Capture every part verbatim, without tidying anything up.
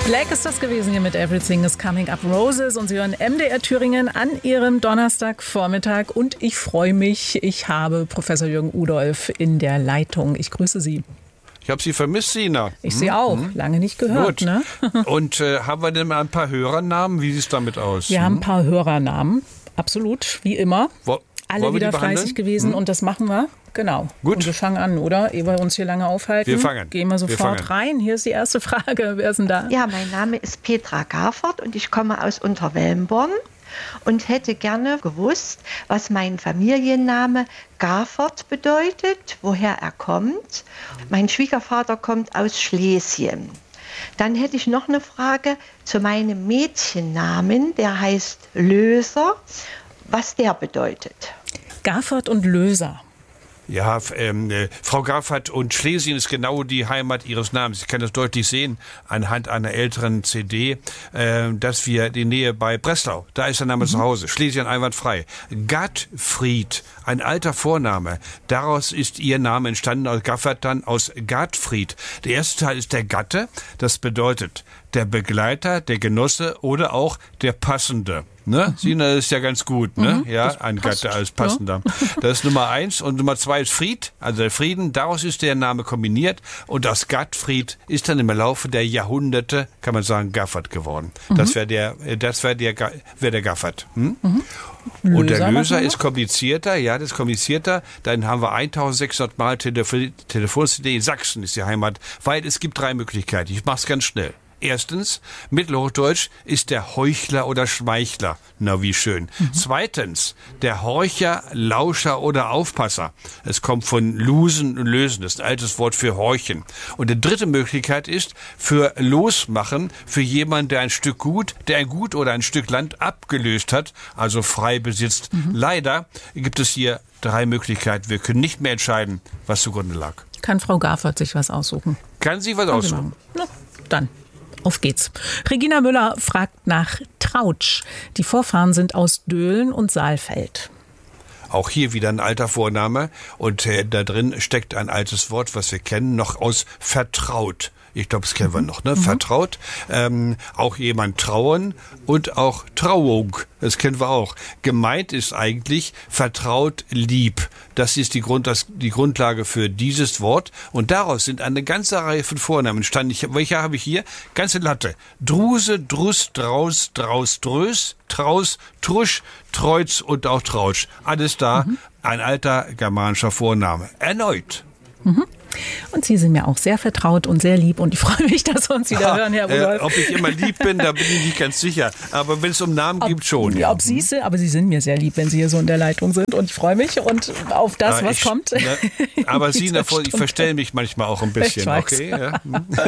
Black ist das gewesen hier mit Everything is Coming Up Roses und Sie hören M D R Thüringen an Ihrem Donnerstagvormittag und ich freue mich, ich habe Professor Jürgen Udolph in der Leitung. Ich grüße Sie. Ich habe Sie vermisst, Sina. Ich hm, Sie auch. Hm. Lange nicht gehört. Gut. Ne? Und äh, haben wir denn mal ein paar Hörernamen? Wie sieht es damit aus? Wir hm? haben ein paar Hörernamen. Absolut, wie immer. Wo, Alle wieder fleißig gewesen hm? und das machen wir. Genau. Gut. Und wir fangen an, oder? Ehe wir uns hier lange aufhalten. Wir fangen. Gehen wir sofort wir rein. Hier ist die erste Frage. Wer ist denn da? Ja, mein Name ist Petra Gaffert und ich komme aus Unterwelmborn und hätte gerne gewusst, was mein Familienname Gaffert bedeutet, woher er kommt. Mein Schwiegervater kommt aus Schlesien. Dann hätte ich noch eine Frage zu meinem Mädchennamen, der heißt Löser, was der bedeutet. Gaffert und Löser. Ja, ähm, äh, Frau Gaffert und Schlesien ist genau die Heimat Ihres Namens. Ich kann das deutlich sehen anhand einer älteren C D, äh, dass wir die Nähe bei Breslau, da ist der Name mhm. zu Hause. Schlesien einwandfrei. Gottfried, ein alter Vorname. Daraus ist Ihr Name entstanden, aus Gaffert dann aus Gottfried. Der erste Teil ist der Gatte, das bedeutet der Begleiter, der Genosse oder auch der Passende. Ne? Mhm. Sina ist ja ganz gut, ne? Mhm, ja, ein Gatte als Passender. Ja. Das ist Nummer eins. Und Nummer zwei ist Fried, also der Frieden. Daraus ist der Name kombiniert. Und aus Gottfried ist dann im Laufe der Jahrhunderte, kann man sagen, Gaffert geworden. Mhm. Das wäre der, das wäre der, wäre der Gaffert. Hm? Mhm. Löser, und der Löser ist komplizierter, ja, das ist komplizierter. Dann haben wir eintausendsechshundert Mal Telefon- Telefon-C D in Sachsen ist die Heimat, weil es gibt drei Möglichkeiten. Ich mach's ganz schnell. Erstens, Mittelhochdeutsch ist der Heuchler oder Schmeichler. Na, wie schön. Mhm. Zweitens, der Horcher, Lauscher oder Aufpasser. Es kommt von Lusen und Lösen. Das ist ein altes Wort für Horchen. Und die dritte Möglichkeit ist für Losmachen, für jemanden, der ein Stück Gut, der ein Gut oder ein Stück Land abgelöst hat, also frei besitzt. Mhm. Leider gibt es hier drei Möglichkeiten. Wir können nicht mehr entscheiden, was zugrunde lag. Kann Frau Gaffert sich was aussuchen? Kann sie was Kann aussuchen? Sie Na, dann. Auf geht's. Regina Müller fragt nach Trautsch. Die Vorfahren sind aus Döhlen und Saalfeld. Auch hier wieder ein alter Vorname. Und äh, da drin steckt ein altes Wort, was wir kennen, noch aus vertraut. Ich glaube, das kennen wir noch, ne? Mhm. Vertraut. Ähm, auch jemand trauen und auch Trauung. Das kennen wir auch. Gemeint ist eigentlich vertraut lieb. Das ist die, Grund, das, die Grundlage für dieses Wort. Und daraus sind eine ganze Reihe von Vornamen entstanden. Ich, welche habe ich hier? Ganze Latte. Druse, Drus, Draus, Draus, Drös, Traus, Trusch, Treuz und auch Trautsch. Alles da. Mhm. Ein alter germanischer Vorname. Erneut. Mhm. Und Sie sind mir auch sehr vertraut und sehr lieb und ich freue mich, dass wir uns wieder ha, hören, Herr Udolph. Äh, ob ich immer lieb bin, da bin ich nicht ganz sicher. Aber wenn es um Namen ob, gibt, schon. Ja, ob Sie sind, aber Sie sind mir sehr lieb, wenn Sie hier so in der Leitung sind und ich freue mich und auf das, ja, was ich, kommt. Ne, aber Sie, davor, ich verstelle mich manchmal auch ein bisschen. Ich weiß. Okay, ja.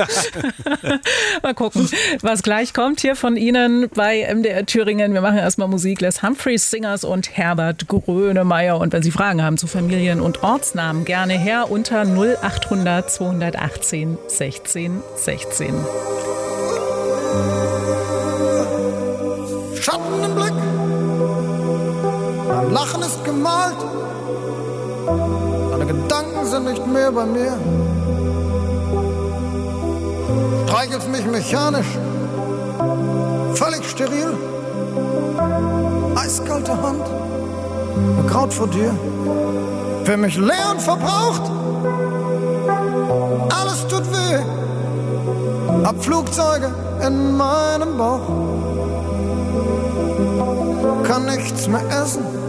Mal gucken, was gleich kommt hier von Ihnen bei M D R Thüringen. Wir machen erstmal Musik. Les Humphreys Singers und Herbert Grönemeyer. Und wenn Sie Fragen haben zu Familien- und Ortsnamen, gerne her unter null achthundert zweihundertachtzehn sechzehn sechzehn. Schatten im Blick, dein Lachen ist gemalt, deine Gedanken sind nicht mehr bei mir. Streichelst mich mechanisch, völlig steril, eiskalte Hand, nur Kraut vor dir, für mich leer und verbraucht. Alles tut weh, hab Flugzeuge in meinem Bauch, kann nichts mehr essen,